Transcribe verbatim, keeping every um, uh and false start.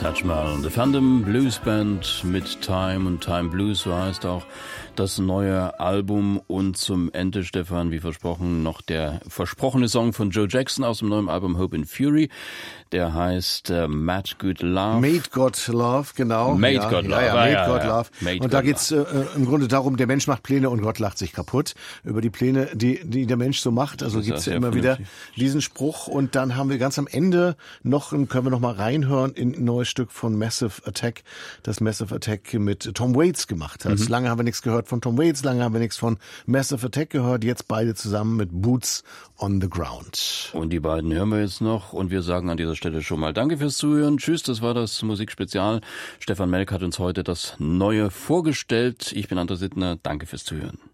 Taj Mahal, The Phantom Blues Band mit Time und Time Blues, so heißt auch das neue Album. Und zum Ende, Stefan, wie versprochen, noch der versprochene Song von Joe Jackson aus dem neuen Album Hope and Fury. Der heißt äh, Made God Love. Made God Love, genau. Made ja, God Love. Ja, ja, ah, Made ja, God ja. Love. Made und God da geht's Love. äh, im Grunde darum, der Mensch macht Pläne und Gott lacht sich kaputt über die Pläne, die, die der Mensch so macht. Also gibt's ja immer vernünftig. Wieder diesen Spruch. Und dann haben wir ganz am Ende noch, können wir noch mal reinhören in ein neues Stück von Massive Attack, das Massive Attack mit Tom Waits gemacht hat. Mhm. Lange haben wir nichts gehört von Tom Waits, lange haben wir nichts von Massive Attack gehört. Jetzt beide zusammen mit Boots on the Ground. Und die beiden hören wir jetzt noch. Und wir sagen an dieser Stelle schon mal Danke fürs Zuhören. Tschüss, das war das Musikspezial. Stefan Melk hat uns heute das Neue vorgestellt. Ich bin André Sittner. Danke fürs Zuhören.